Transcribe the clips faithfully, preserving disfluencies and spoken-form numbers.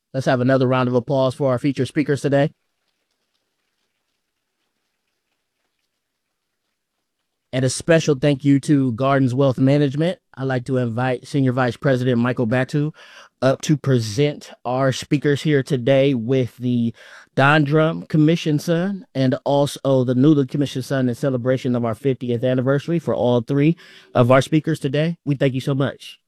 Let's have another round of applause for our featured speakers today. And a special thank you to Gardens Wealth Management. I'd like to invite Senior Vice President Michael Batu up to present our speakers here today with the Don Drum Commission Son and also the Newly Commission Son in celebration of our fiftieth anniversary for all three of our speakers today. We thank you so much.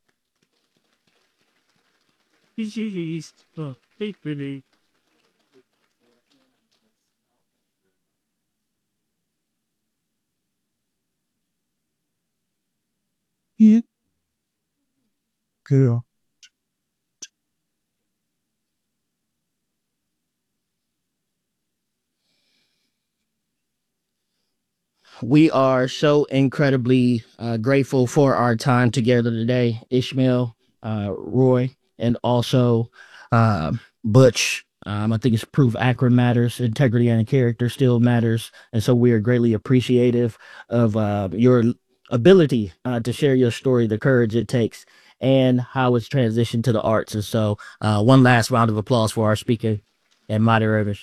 Yeah. Good. We are so incredibly uh, grateful for our time together today, Ishmael, uh, Roy, and also uh, Butch. Um, I think it's proof Akron matters, integrity and character still matters. And so we are greatly appreciative of uh, your ability uh, to share your story, the courage it takes, and how it's transitioned to the arts. And so uh, one last round of applause for our speaker and moderators.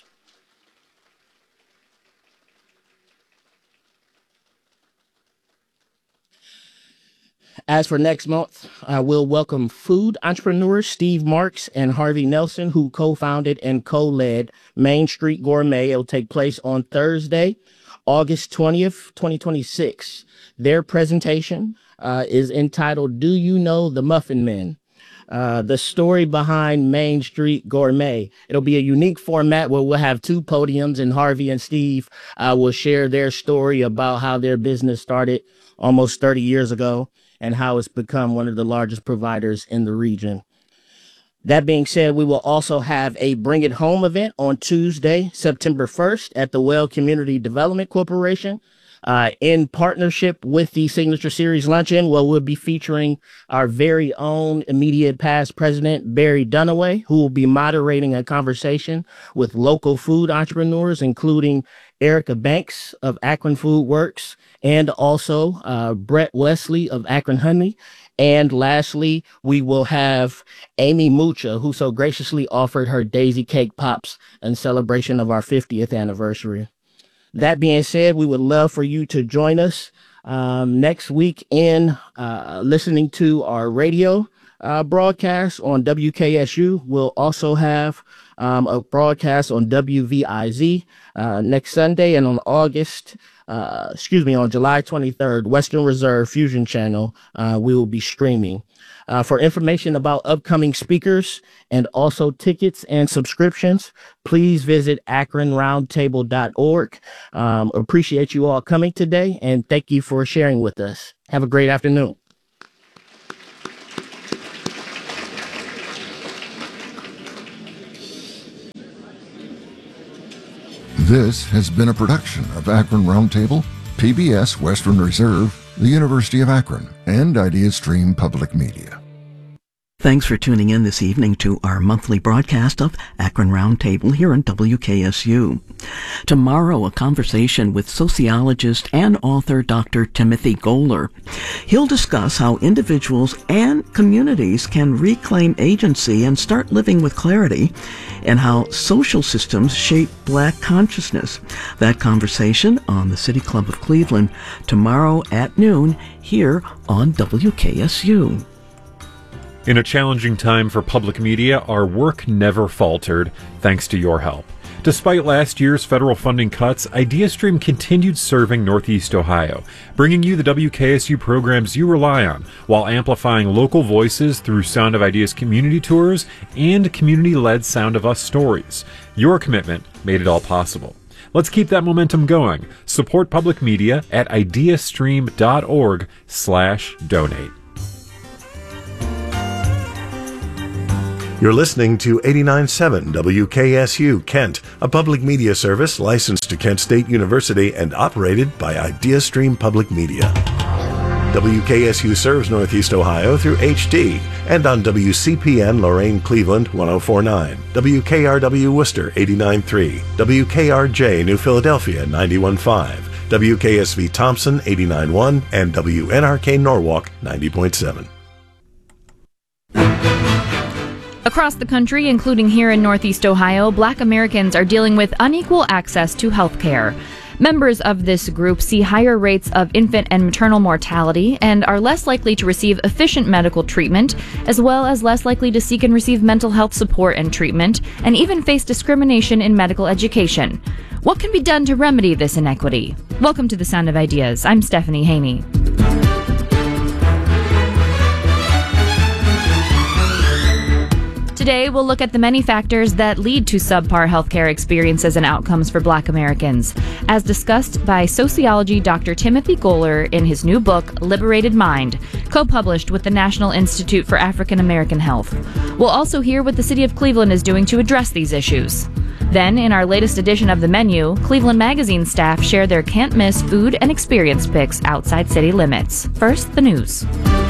As for next month, I will welcome food entrepreneurs Steve Marks and Harvey Nelson, who co-founded and co-led Main Street Gourmet. It will take place on Thursday, August twentieth, twenty twenty-six. Their presentation uh, is entitled, Do You Know the Muffin Men? Uh, the story behind Main Street Gourmet. It'll be a unique format where we'll have two podiums, and Harvey and Steve uh, will share their story about how their business started almost thirty years ago and how it's become one of the largest providers in the region. That being said, we will also have a Bring It Home event on Tuesday, September first at the Well Community Development Corporation. Uh, in partnership with the Signature Series Luncheon, where we'll be featuring our very own immediate past president, Barry Dunaway, who will be moderating a conversation with local food entrepreneurs, including Erica Banks of Akron Food Works, and also uh, Brett Wesley of Akron Honey. And lastly, we will have Amy Mucha, who so graciously offered her Daisy Cake Pops in celebration of our fiftieth anniversary. That being said, we would love for you to join us um, next week in uh, listening to our radio uh, broadcast on W K S U. We'll also have um, a broadcast on W V I Z uh, next Sunday, and on August, uh, excuse me, on July twenty-third, Western Reserve Fusion Channel, uh, we will be streaming. Uh, for information about upcoming speakers and also tickets and subscriptions, please visit akron roundtable dot org. Um, appreciate you all coming today, and thank you for sharing with us. Have a great afternoon. This has been a production of Akron Roundtable, P B S Western Reserve, the University of Akron, and IdeaStream Public Media. Thanks for tuning in this evening to our monthly broadcast of Akron Roundtable here on W K S U. Tomorrow, a conversation with sociologist and author Doctor Timothy Goler. He'll discuss how individuals and communities can reclaim agency and start living with clarity, and how social systems shape Black consciousness. That conversation on the City Club of Cleveland tomorrow at noon here on W K S U. In a challenging time for public media, our work never faltered, thanks to your help. Despite last year's federal funding cuts, IdeaStream continued serving Northeast Ohio, bringing you the W K S U programs you rely on, while amplifying local voices through Sound of Ideas community tours and community-led Sound of Us stories. Your commitment made it all possible. Let's keep that momentum going. Support public media at ideastream dot org slash donate. You're listening to eighty-nine point seven W K S U Kent, a public media service licensed to Kent State University and operated by IdeaStream Public Media. W K S U serves Northeast Ohio through H D and on W C P N Lorain Cleveland one oh four point nine, W K R W Worcester eighty-nine point three, W K R J New Philadelphia ninety-one point five, W K S V Thompson eighty-nine point one, and W N R K Norwalk ninety point seven. Across the country, including here in Northeast Ohio, Black Americans are dealing with unequal access to health care. Members of this group see higher rates of infant and maternal mortality and are less likely to receive efficient medical treatment, as well as less likely to seek and receive mental health support and treatment, and even face discrimination in medical education. What can be done to remedy this inequity? Welcome to The Sound of Ideas. I'm Stephanie Haney. Today, we'll look at the many factors that lead to subpar healthcare experiences and outcomes for Black Americans, as discussed by sociology Doctor Timothy Goler in his new book, Liberated Mind, co-published with the National Institute for African American Health. We'll also hear what the city of Cleveland is doing to address these issues. Then, in our latest edition of The Menu, Cleveland Magazine staff share their can't-miss food and experience picks outside city limits. First, the news.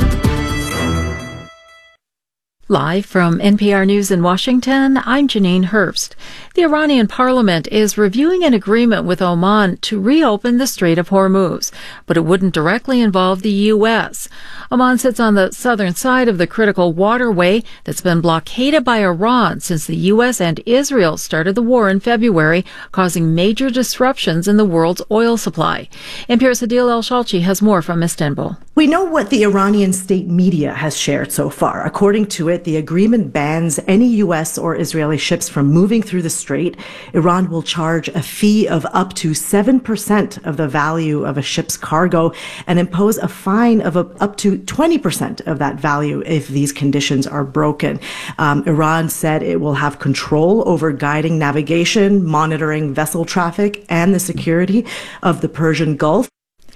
Live from N P R News in Washington, I'm Janine Herbst. The Iranian parliament is reviewing an agreement with Oman to reopen the Strait of Hormuz, but it wouldn't directly involve the U S. Oman sits on the southern side of the critical waterway that's been blockaded by Iran since the U S and Israel started the war in February, causing major disruptions in the world's oil supply. N P R's Adil El-Shalchi has more from Istanbul. We know what the Iranian state media has shared so far. According to it, the agreement bans any U S or Israeli ships from moving through the strait. Iran will charge a fee of up to seven percent of the value of a ship's cargo and impose a fine of a, up to twenty percent of that value if these conditions are broken. Um, Iran said it will have control over guiding navigation, monitoring vessel traffic, and the security of the Persian Gulf.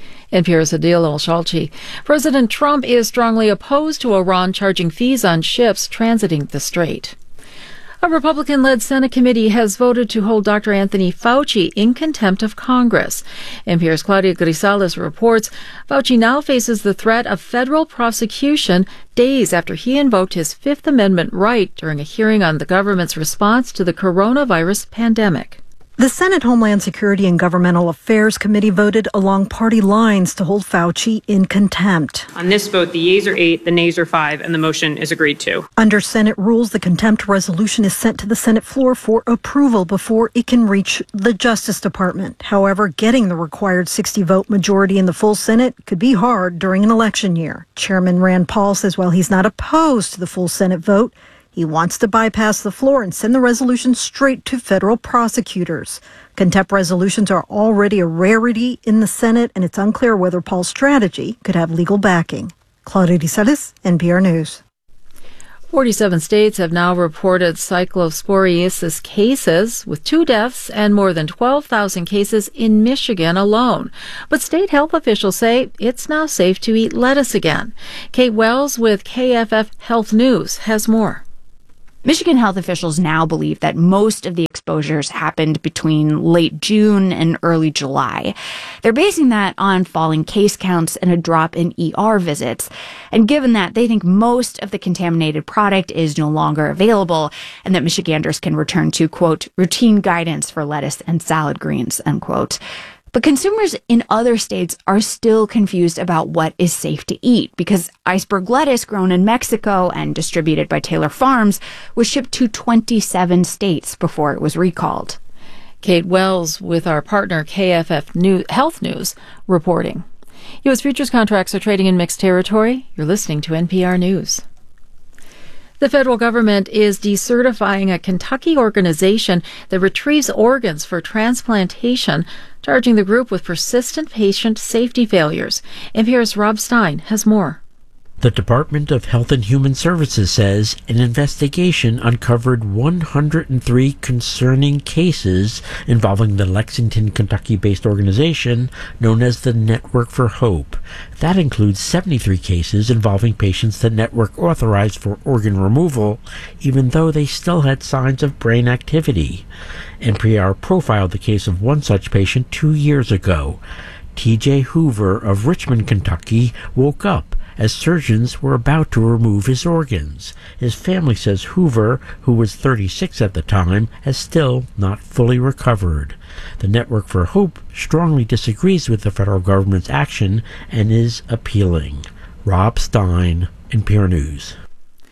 N P R's Adil El-Shalchi. President Trump is strongly opposed to Iran charging fees on ships transiting the strait. A Republican-led Senate committee has voted to hold Doctor Anthony Fauci in contempt of Congress. N P R's Claudia Grisales reports Fauci now faces the threat of federal prosecution days after he invoked his Fifth Amendment right during a hearing on the government's response to the coronavirus pandemic. The Senate Homeland Security and Governmental Affairs Committee voted along party lines to hold Fauci in contempt. On this vote, the yeas are eight, the nays are five, and the motion is agreed to. Under Senate rules, the contempt resolution is sent to the Senate floor for approval before it can reach the Justice Department. However, getting the required sixty-vote majority in the full Senate could be hard during an election year. Chairman Rand Paul says while he's not opposed to the full Senate vote, he wants to bypass the floor and send the resolution straight to federal prosecutors. Contempt resolutions are already a rarity in the Senate, and it's unclear whether Paul's strategy could have legal backing. Claudia Grisales, N P R News. forty-seven states have now reported cyclosporiasis cases, with two deaths and more than twelve thousand cases in Michigan alone. But state health officials say it's now safe to eat lettuce again. Kate Wells with K F F Health News has more. Michigan health officials now believe that most of the exposures happened between late June and early July. They're basing that on falling case counts and a drop in E R visits. And given that, they think most of the contaminated product is no longer available and that Michiganders can return to, quote, routine guidance for lettuce and salad greens, unquote. But consumers in other states are still confused about what is safe to eat because iceberg lettuce grown in Mexico and distributed by Taylor Farms was shipped to twenty-seven states before it was recalled. Kate Wells with our partner K F F New- Health News reporting. U S futures contracts are trading in mixed territory. You're listening to N P R News. The federal government is decertifying a Kentucky organization that retrieves organs for transplantation, charging the group with persistent patient safety failures. N P R's Rob Stein has more. The Department of Health and Human Services says an investigation uncovered one hundred three concerning cases involving the Lexington, Kentucky-based organization known as the Network for Hope. That includes seventy-three cases involving patients the network authorized for organ removal, even though they still had signs of brain activity. N P R profiled the case of one such patient two years ago. T J Hoover of Richmond, Kentucky, woke up as surgeons were about to remove his organs. His family says Hoover, who was thirty-six at the time, has still not fully recovered. The Network for Hope strongly disagrees with the federal government's action and is appealing. Rob Stein, N P R News.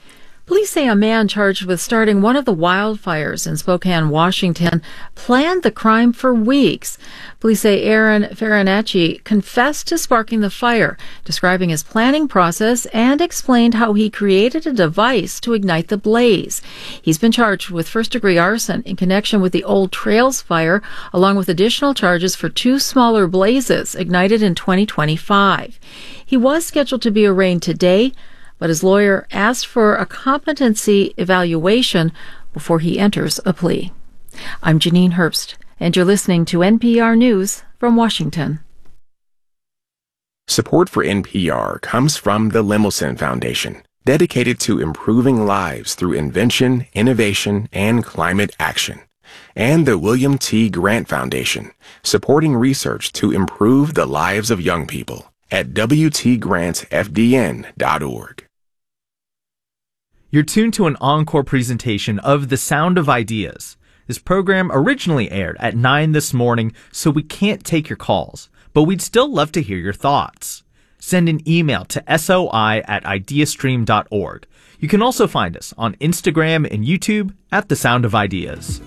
Police say a man charged with starting one of the wildfires in Spokane, Washington, planned the crime for weeks. Police say Aaron Farinacci confessed to sparking the fire, describing his planning process, and explained how he created a device to ignite the blaze. He's been charged with first-degree arson in connection with the Old Trails fire, along with additional charges for two smaller blazes ignited in twenty twenty-five. He was scheduled to be arraigned today, but his lawyer asked for a competency evaluation before he enters a plea. I'm Janine Herbst, and you're listening to N P R News from Washington. Support for N P R comes from the Lemelson Foundation, dedicated to improving lives through invention, innovation, and climate action, and the William T. Grant Foundation, supporting research to improve the lives of young people at w t grant f d n dot org. You're tuned to an encore presentation of The Sound of Ideas. This program originally aired at nine this morning, so we can't take your calls, but we'd still love to hear your thoughts. Send an email to soi at ideastream dot org. You can also find us on Instagram and YouTube at The Sound of Ideas.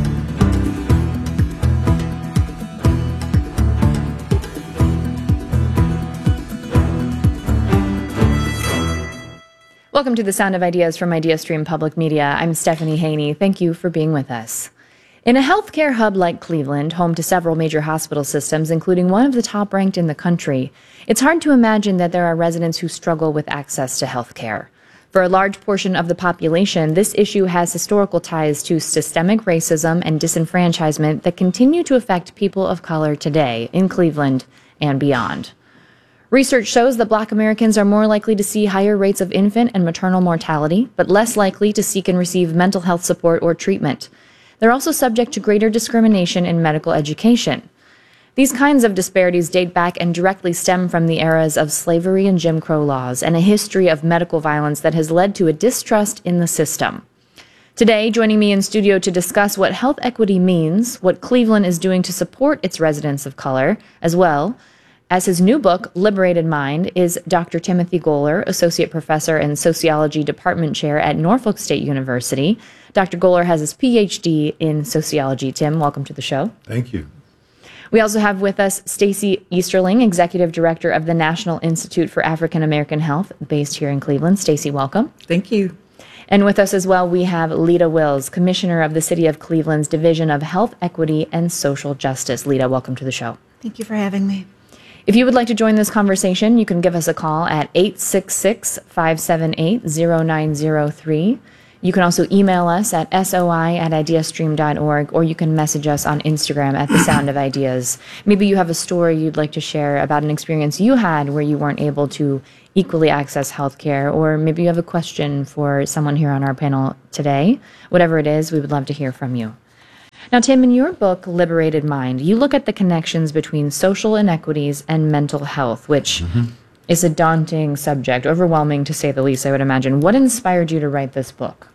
Welcome to The Sound of Ideas from IdeaStream Public Media. I'm Stephanie Haney. Thank you for being with us. In a healthcare hub like Cleveland, home to several major hospital systems, including one of the top ranked in the country, it's hard to imagine that there are residents who struggle with access to healthcare. For a large portion of the population, this issue has historical ties to systemic racism and disenfranchisement that continue to affect people of color today in Cleveland and beyond. Research shows that Black Americans are more likely to see higher rates of infant and maternal mortality, but less likely to seek and receive mental health support or treatment. They're also subject to greater discrimination in medical education. These kinds of disparities date back and directly stem from the eras of slavery and Jim Crow laws and a history of medical violence that has led to a distrust in the system. Today, joining me in studio to discuss what health equity means, what Cleveland is doing to support its residents of color, as well as his new book, Liberated Mind, is Doctor Timothy Goler, Associate Professor and Sociology Department Chair at Norfolk State University. Doctor Goler has his P H D in sociology. Tim, welcome to the show. Thank you. We also have with us Stacy Easterling, Executive Director of the National Institute for African American Health, based here in Cleveland. Stacy, welcome. Thank you. And with us as well, we have Lita Wills, Commissioner of the City of Cleveland's Division of Health Equity and Social Justice. Lita, welcome to the show. Thank you for having me. If you would like to join this conversation, you can give us a call at eight six six, five seven eight, zero nine zero three. You can also email us at soi at ideastream dot org, or you can message us on Instagram at The Sound of Ideas. Maybe you have a story you'd like to share about an experience you had where you weren't able to equally access healthcare, or maybe you have a question for someone here on our panel today. Whatever it is, we would love to hear from you. Now, Tim, in your book, Liberated Mind, you look at the connections between social inequities and mental health, which mm-hmm. is a daunting subject, overwhelming to say the least, I would imagine. What inspired you to write this book?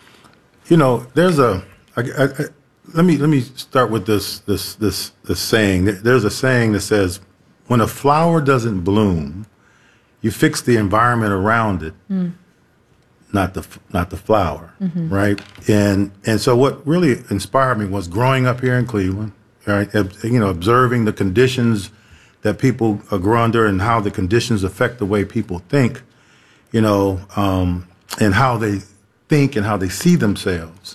You know, there's a. I, I, I, let me let me start with this this this this saying. There's a saying that says, "When a flower doesn't bloom, you fix the environment around it." Mm. Not the not the flower, mm-hmm. right? And and so what really inspired me was growing up here in Cleveland, right? You know, observing the conditions that people grow under and how the conditions affect the way people think, you know, um, and how they think and how they see themselves.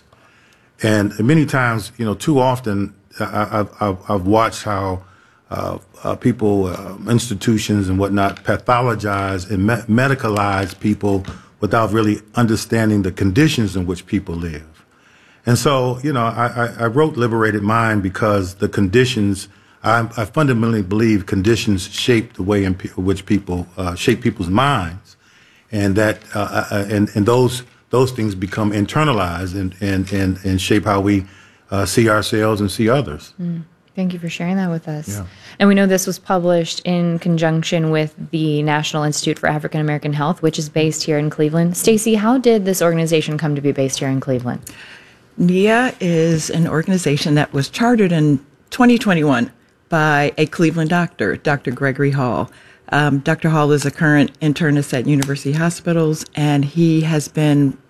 And many times, you know, too often, I, I've, I've, I've watched how uh, uh, people, uh, institutions and whatnot, pathologize and me- medicalize people without really understanding the conditions in which people live. And so, you know, I, I wrote Liberated Mind because the conditions, I, I fundamentally believe conditions shape the way in pe- which people, uh, shape people's minds. And that, uh, uh, and, and those, those things become internalized and, and, and, and shape how we uh, see ourselves and see others. Mm. Thank you for sharing that with us. Yeah. And we know this was published in conjunction with the National Institute for African American Health, which is based here in Cleveland. Stacy, how did this organization come to be based here in Cleveland? N I A is an organization that was chartered in twenty twenty-one by a Cleveland doctor, Doctor Gregory Hall. Um, Doctor Hall is a current internist at University Hospitals, and he has been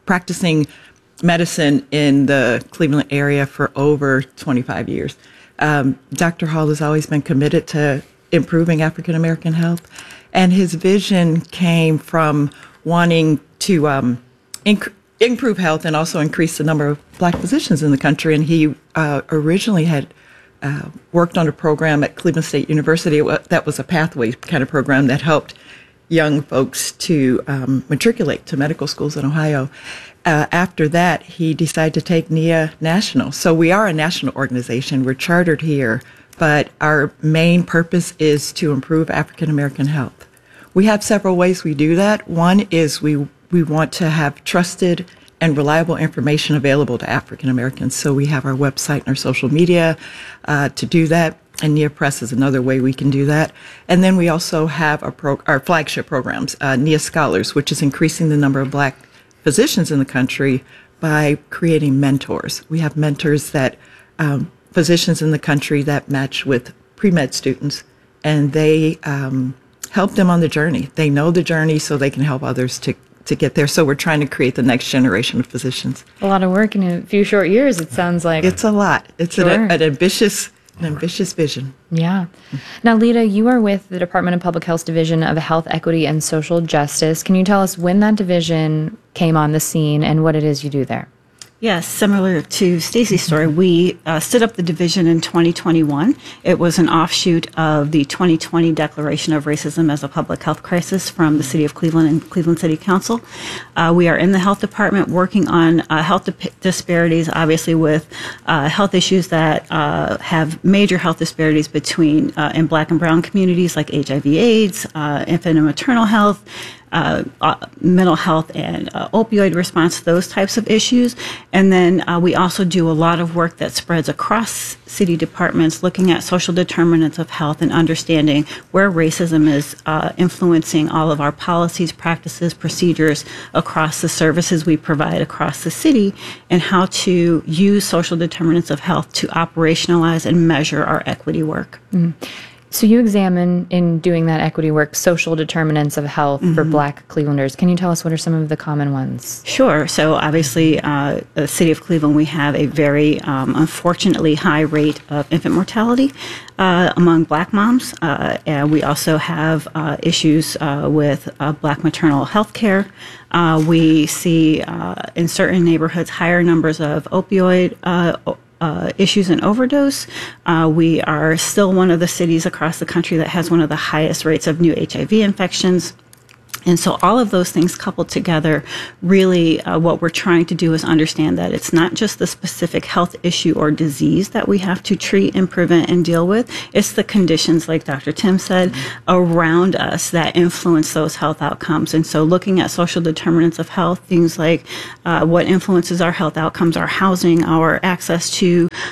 practicing medicine in the Cleveland area for over twenty-five years. Um, Doctor Hall has always been committed to improving African American health, and his vision came from wanting to um, inc- improve health and also increase the number of black physicians in the country. And he uh, originally had uh, worked on a program at Cleveland State University that was a pathway kind of program that helped young folks to um, matriculate to medical schools in Ohio. Uh, after that, he decided to take N I A national. So we are a national organization. We're chartered here, but our main purpose is to improve African American health. We have several ways we do that. One is we we want to have trusted and reliable information available to African Americans. So we have our website and our social media uh, to do that. And N I A Press is another way we can do that. And then we also have our, pro- our flagship programs, uh, N I A Scholars, which is increasing the number of black physicians in the country by creating mentors. We have mentors that um, physicians in the country that match with pre-med students, and they um, help them on the journey. They know the journey so they can help others to, to get there. So we're trying to create the next generation of physicians. A lot of work in a few short years, it sounds like. It's a lot. It's Sure. an, an ambitious an ambitious vision. Yeah. Now, Lita, you are with the Department of Public Health's Division of Health Equity and Social Justice. Can you tell us when that division came on the scene and what it is you do there? Yes, similar to Stacy's story, we uh, stood up the division in twenty twenty-one. It was an offshoot of the twenty twenty Declaration of Racism as a Public Health Crisis from the City of Cleveland and Cleveland City Council. Uh, we are in the health department working on uh, health dip- disparities, obviously with uh, health issues that uh, have major health disparities between uh, in black and brown communities like H I V AIDS, uh, infant and maternal health, Uh, uh, mental health and uh, opioid response, those types of issues. And then uh, we also do a lot of work that spreads across city departments, looking at social determinants of health and understanding where racism is uh, influencing all of our policies, practices, procedures across the services we provide across the city, and how to use social determinants of health to operationalize and measure our equity work. Mm. So you examine, in doing that equity work, social determinants of health mm-hmm. for Black Clevelanders. Can you tell us what are some of the common ones? Sure. So obviously, uh, the City of Cleveland, we have a very um, unfortunately high rate of infant mortality uh, among Black moms. Uh, and we also have uh, issues uh, with uh, Black maternal health care. Uh, we see uh, in certain neighborhoods higher numbers of opioid uh Uh, issues and overdose. Uh, we are still one of the cities across the country that has one of the highest rates of new H I V infections. And so all of those things coupled together, really uh, what we're trying to do is understand that it's not just the specific health issue or disease that we have to treat and prevent and deal with. It's the conditions, like Doctor Tim said, mm-hmm. around us that influence those health outcomes. And so looking at social determinants of health, things like uh, what influences our health outcomes, our housing, our access to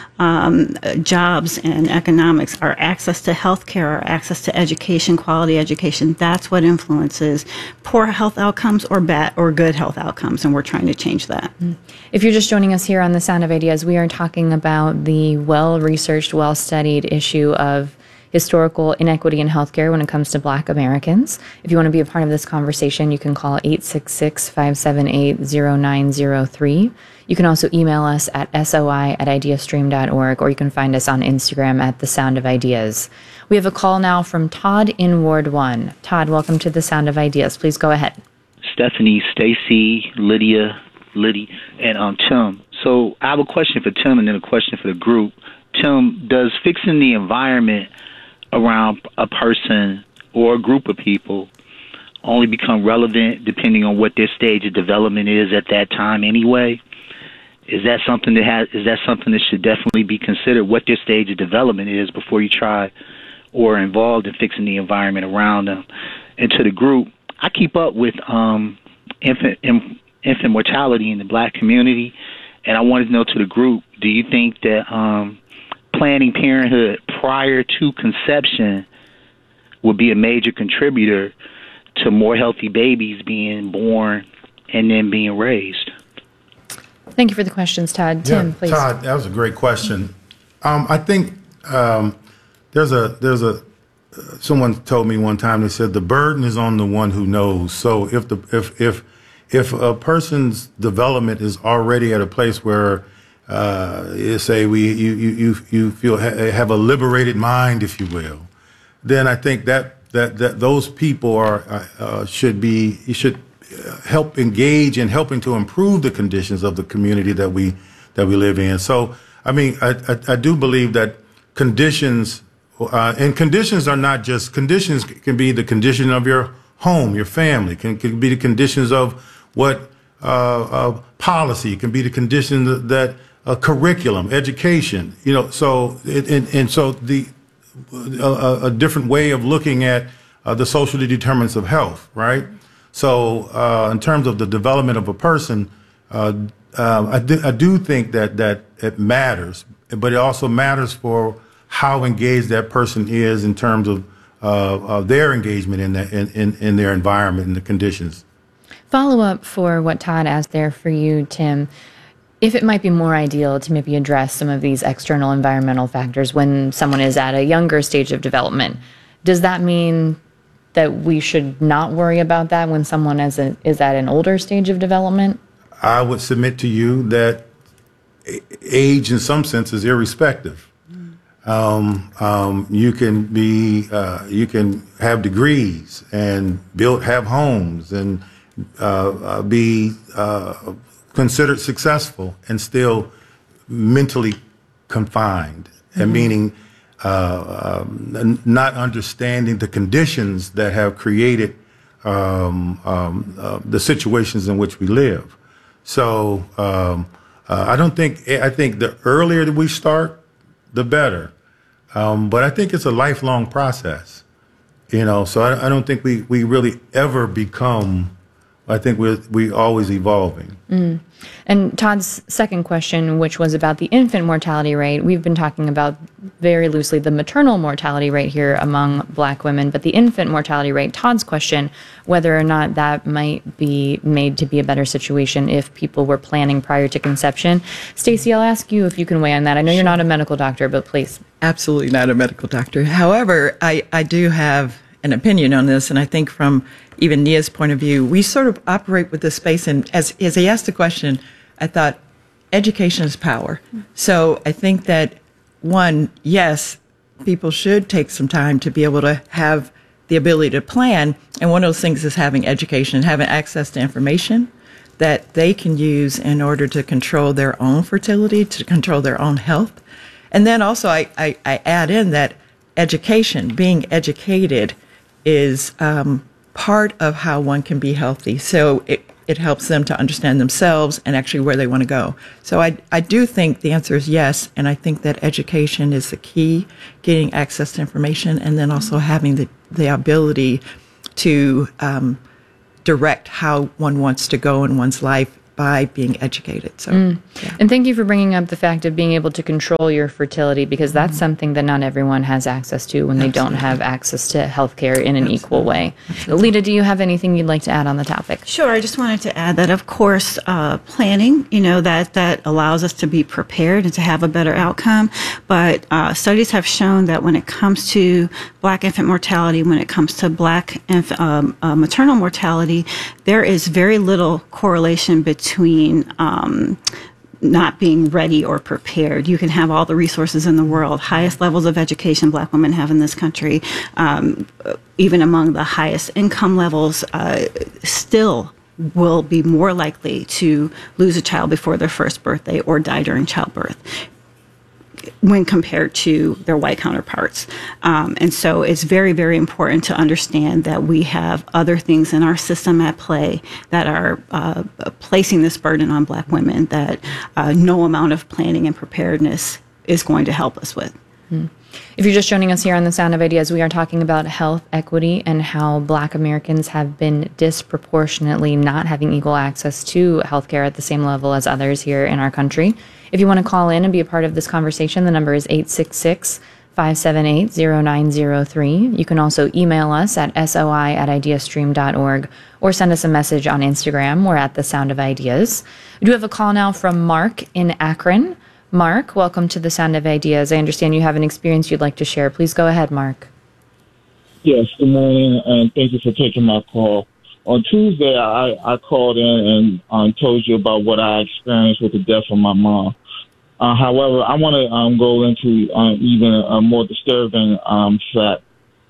um, jobs and economics, our access to health care, our access to education, quality education, that's what influences poor health outcomes or bad or good health outcomes, and we're trying to change that. If you're just joining us here on The Sound of Ideas, we are talking about the well-researched, well-studied issue of historical inequity in healthcare when it comes to Black Americans. If you want to be a part of this conversation, you can call eight six six, five seven eight, zero nine zero three. You can also email us at soi at ideastream dot org, or you can find us on Instagram at The Sound of Ideas. We have a call now from Todd in Ward one. Todd, welcome to The Sound of Ideas. Please go ahead. Stephanie, Stacy, Lydia, Liddy, and um, Tim. So I have a question for Tim and then a question for the group. Tim, does fixing the environment around a person or a group of people only become relevant depending on what their stage of development is at that time anyway? Is that something that has, is that something that should definitely be considered, what their stage of development is before you try or are involved in fixing the environment around them? And to the group, I keep up with um, infant infant mortality in the Black community, and I wanted to know to the group, do you think that um, Planned Parenthood prior to conception would be a major contributor to more healthy babies being born and then being raised? Thank you for the questions, Todd. Tim, yeah, please. Todd, that was a great question. Um, I think um, there's a there's a someone told me one time, they said the burden is on the one who knows. So if the if if if a person's development is already at a place where, uh, you say we you you you you feel ha- have a liberated mind, if you will, then I think that that that those people are uh, should be you should help engage in helping to improve the conditions of the community that we that we live in. So, I mean, I I, I do believe that conditions uh, and conditions are not just conditions can be the condition of your home, your family, can can be the conditions of what uh, uh, policy, can be the conditions that, that uh, curriculum, education, you know. So it, and, and so the a, a different way of looking at uh, the social determinants of health, right? So uh, in terms of the development of a person, uh, uh, I, do, I do think that that it matters, but it also matters for how engaged that person is in terms of uh, of their engagement in, the, in, in in their environment and the conditions. Follow up for what Todd asked there for you, Tim. If it might be more ideal to maybe address some of these external environmental factors when someone is at a younger stage of development, does that mean that we should not worry about that when someone is, a, is at an older stage of development? I would submit to you that age in some sense is irrespective. Um, um, you can be, uh, you can have degrees and build, have homes and uh, uh, be uh, considered successful and still mentally confined, mm-hmm. and meaning uh, um, not understanding the conditions that have created um, um, uh, the situations in which we live. So um, uh, I don't think, I think the earlier that we start, the better. Um, but I think it's a lifelong process, you know, so I, I don't think we, we really ever become, I think we're we always evolving. Mm. And Todd's second question, which was about the infant mortality rate, we've been talking about very loosely the maternal mortality rate here among Black women, but the infant mortality rate, Todd's question, whether or not that might be made to be a better situation if people were planning prior to conception. Stacey, I'll ask you if you can weigh on that. I know you're not a medical doctor, but please. Absolutely not a medical doctor. However, I, I do have an opinion on this, and I think from even Nia's point of view, we sort of operate with this space, and as, as he asked the question, I thought, education is power. So I think that, one, yes, people should take some time to be able to have the ability to plan, and one of those things is having education, having access to information that they can use in order to control their own fertility, to control their own health. And then also I, I, I add in that education, being educated, is um, part of how one can be healthy. So it, it helps them to understand themselves and actually where they want to go. So I, I do think the answer is yes, and I think that education is the key, getting access to information, and then also having the, the ability to um, direct how one wants to go in one's life by being educated. So, mm. yeah. And thank you for bringing up the fact of being able to control your fertility, because that's mm. something that not everyone has access to when Absolutely. They don't have access to healthcare in an Absolutely. Equal way. Absolutely. Lita, do you have anything you'd like to add on the topic? Sure. I just wanted to add that, of course, uh, planning, you know, that, that allows us to be prepared and to have a better outcome. But uh, studies have shown that when it comes to Black infant mortality, when it comes to Black inf- um, uh, maternal mortality, there is very little correlation between between um, not being ready or prepared. You can have all the resources in the world, highest levels of education Black women have in this country, um, even among the highest income levels, uh, still will be more likely to lose a child before their first birthday or die during childbirth when compared to their white counterparts. Um, and so it's very, very important to understand that we have other things in our system at play that are uh, placing this burden on Black women that uh, no amount of planning and preparedness is going to help us with. Mm. If you're just joining us here on The Sound of Ideas, we are talking about health equity and how Black Americans have been disproportionately not having equal access to healthcare at the same level as others here in our country. If you want to call in and be a part of this conversation, the number is eight six six, five seven eight, zero nine zero three. You can also email us at soi at ideastream dot org or send us a message on Instagram. We're at The Sound of Ideas. We do have a call now from Mark in Akron. Mark, welcome to The Sound of Ideas. I understand you have an experience you'd like to share. Please go ahead, Mark. Yes, good morning, and thank you for taking my call. on Tuesday, I, I called in and um, told you about what I experienced with the death of my mom. Uh, however, I want to um, go into uh, even a more disturbing um, fact.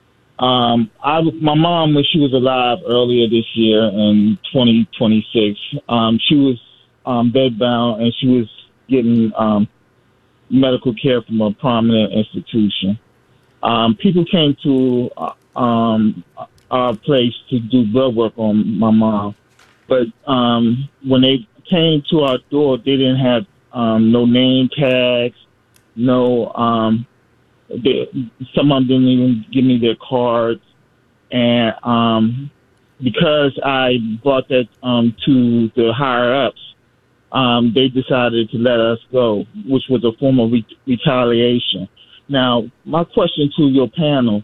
Um, I, my mom, when she was alive earlier this year in twenty twenty-six, um, she was um, bedbound and she was getting um, medical care from a prominent institution. Um, people came to uh, um, our place to do blood work on my mom, but um, when they came to our door, they didn't have um, no name tags, no. Um, They, some of them didn't even give me their cards, and um, because I brought that um, to the higher ups, um, they decided to let us go, which was a form of re- retaliation. Now, my question to your panel: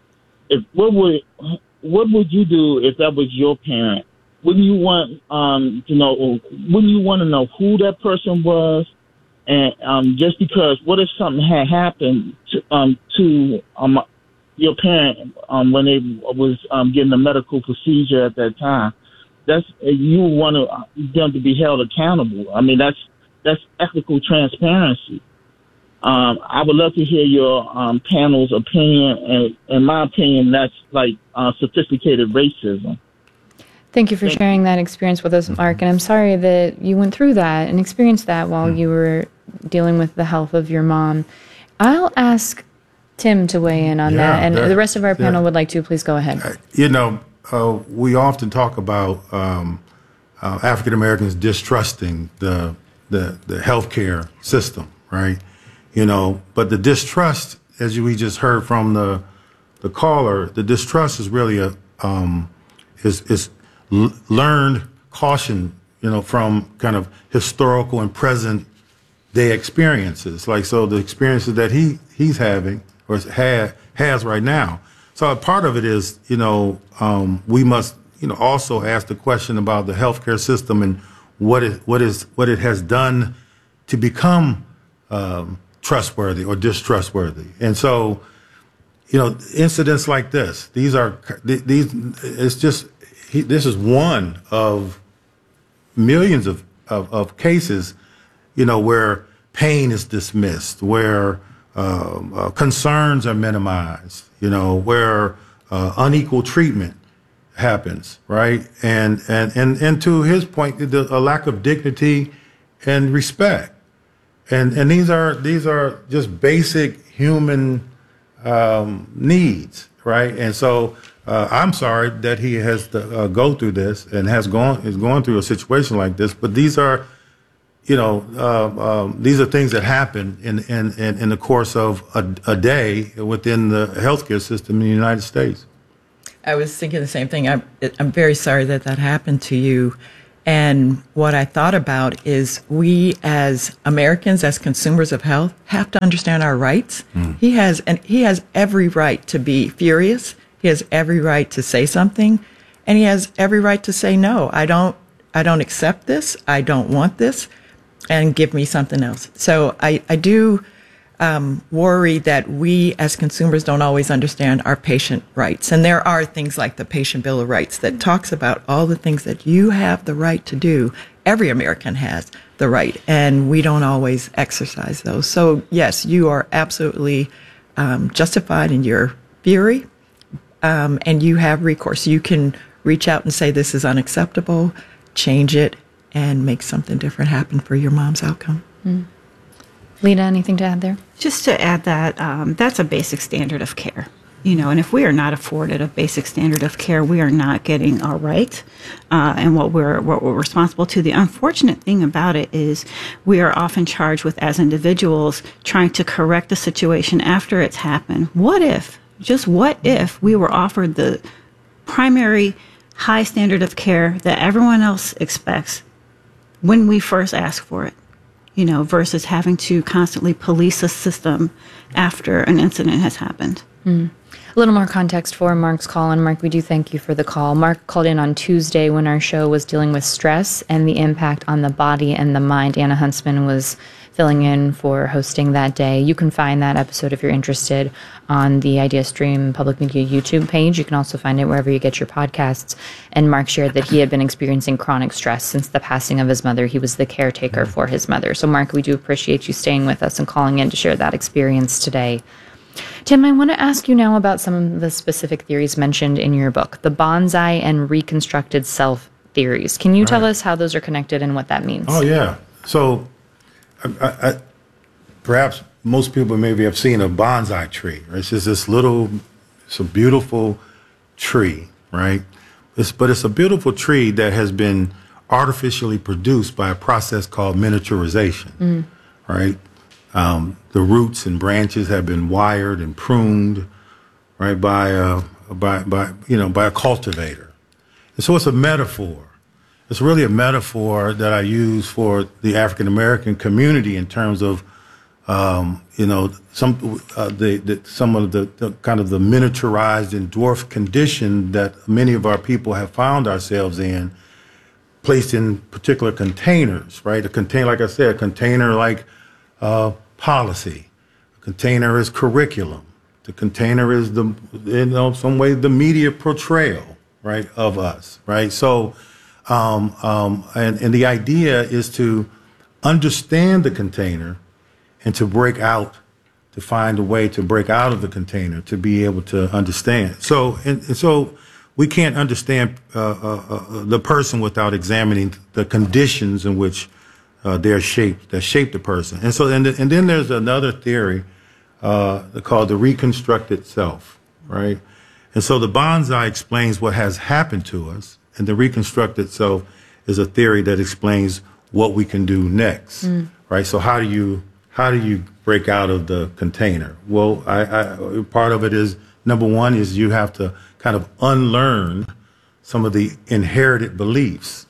if what would what would you do if that was your parent? Wouldn't you want um, to know? Wouldn't you want to know who that person was? And um, just because, what if something had happened to, um, to um, your parent um, when they was um, getting a medical procedure at that time? That's you want to, them to be held accountable. I mean, that's that's ethical transparency. Um, I would love to hear your um, panel's opinion, and in my opinion, that's like uh, sophisticated racism. Thank you for sharing that experience with us, Mark. And I'm sorry that you went through that and experienced that while you were dealing with the health of your mom. I'll ask Tim to weigh in on Yeah, that. And that- the rest of our panel yeah. would like to. Please go ahead. You know, uh, we often talk about um, uh, African Americans distrusting the, the the healthcare system, right? You know, but the distrust, as we just heard from the the caller, the distrust is really a um, is is l- learned caution, you know, from kind of historical and present day experiences. Like, so the experiences that he he's having or has has right now. So a part of it is, you know, um, we must, you know, also ask the question about the healthcare system and what it what is what it has done to become um, trustworthy or distrustworthy. And so, you know, incidents like this, these are these. It's just he, this is one of millions of, of of cases, you know, where pain is dismissed, where um, uh, concerns are minimized, you know, where uh, unequal treatment happens, right? And and and and to his point, the, a lack of dignity and respect. And and these are these are just basic human um, needs, right? And so uh, I'm sorry that he has to uh, go through this and has gone is going through a situation like this. But these are, you know, uh, um, these are things that happen in in in, in the course of a, a day within the healthcare system in the United States. I was thinking the same thing. I'm I'm very sorry that that happened to you. And what I thought about is we as Americans, as consumers of health, have to understand our rights. Mm. He has, and he has every right to be furious. He has every right to say something, and he has every right to say, no, I don't, I don't accept this. I don't want this, and give me something else. So I, I do um, worry that we as consumers don't always understand our patient rights. And there are things like the Patient Bill of Rights that talks about all the things that you have the right to do. Every American has the right, and we don't always exercise those. So yes, you are absolutely um, justified in your fury, um, and you have recourse. You can reach out and say, this is unacceptable, change it, and make something different happen for your mom's outcome. Mm. Lita, anything to add there? Just to add that um, that's a basic standard of care. You know, and if we are not afforded a basic standard of care, we are not getting our right uh, and what we're what we're responsible to. The unfortunate thing about it is we are often charged with, as individuals, trying to correct the situation after it's happened. What if, just what if we were offered the primary high standard of care that everyone else expects when we first ask for it? You know, versus having to constantly police a system after an incident has happened. Mm. A little more context for Mark's call, and Mark, we do thank you for the call. Mark called in on Tuesday when our show was dealing with stress and the impact on the body and the mind. Anna Huntsman was filling in for hosting that day. You can find that episode if you're interested on the IdeaStream Public Media YouTube page. You can also find it wherever you get your podcasts. And Mark shared that he had been experiencing chronic stress since the passing of his mother. He was the caretaker for his mother. So, Mark, we do appreciate you staying with us and calling in to share that experience today. Tim, I want to ask you now about some of the specific theories mentioned in your book, the bonsai and reconstructed self theories. Can you Right. tell us how those are connected and what that means? Oh, yeah. So I, I, I, perhaps most people maybe have seen a bonsai tree. Right? It's just this little, it's a beautiful tree, right? It's, but it's a beautiful tree that has been artificially produced by a process called miniaturization, Mm. right? Um, the roots and branches have been wired and pruned, right, by a, by, by, you know, by a cultivator. And so it's a metaphor. It's really a metaphor that I use for the African American community in terms of, um, you know, some uh, the, the some of the, the kind of the miniaturized and dwarfed condition that many of our people have found ourselves in, placed in particular containers, right? A container, like I said, a container like uh, policy. A container is curriculum. The container is the, you know, some way the media portrayal, right, of us, right? So, um, um, and, and the idea is to understand the container and to break out, to find a way to break out of the container, to be able to understand. So, and, and so we can't understand uh, uh, uh, the person without examining the conditions in which uh, they're shaped, that shape the person. And so, and, and then there's another theory uh, called the reconstructed self, right? And so the bonsai explains what has happened to us, and the reconstructed self is a theory that explains what we can do next, Mm. right? So how do you how do you break out of the container? Well, I, I, part of it is, number one is you have to kind of unlearn some of the inherited beliefs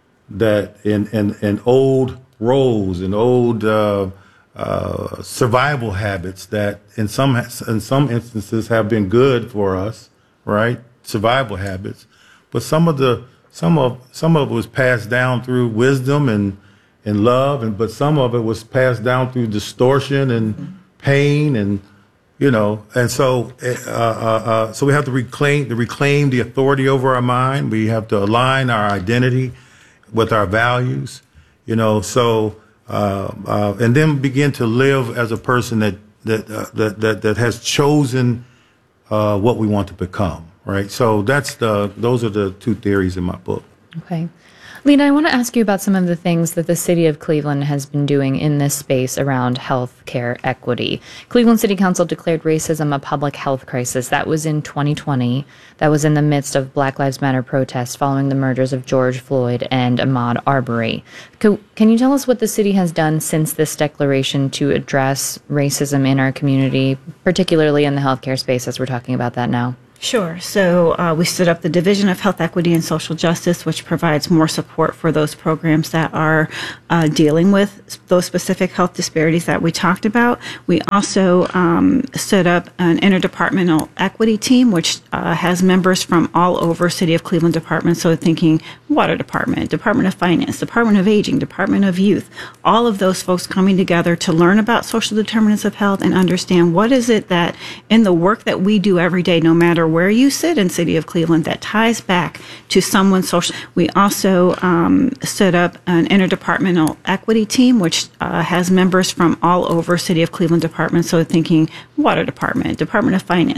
that in in, in old roles and old uh, uh, survival habits that in some in some instances have been good for us, right? Survival habits, but some of the some of some of it was passed down through wisdom and and love, and but some of it was passed down through distortion and pain, and you know, and so uh, uh, uh, so we have to reclaim to reclaim the authority over our mind. We have to align our identity with our values, you know. So uh, uh, and then begin to live as a person that that uh, that, that that has chosen uh, what we want to become. Right. So that's the those are the two theories in my book. Okay. Lena, I want to ask you about some of the things that the city of Cleveland has been doing in this space around health care equity. Cleveland City Council declared racism a public health crisis. That was in twenty twenty. That was in the midst of Black Lives Matter protests following the murders of George Floyd and Ahmaud Arbery. Co- Can you tell us what the city has done since this declaration to address racism in our community, particularly in the healthcare space as we're talking about that now? Sure. So uh, we stood up the Division of Health Equity and Social Justice, which provides more support for those programs that are uh, dealing with those specific health disparities that we talked about. We also um, stood up an interdepartmental equity team, which uh, has members from all over City of Cleveland departments. So thinking Water Department, Department of Finance, Department of Aging, Department of Youth, all of those folks coming together to learn about social determinants of health and understand what is it that in the work that we do every day, no matter where you sit in City of Cleveland, that ties back to someone's social. We also um, stood up an interdepartmental equity team, which uh, has members from all over City of Cleveland departments. So thinking Water Department, Department of Finance,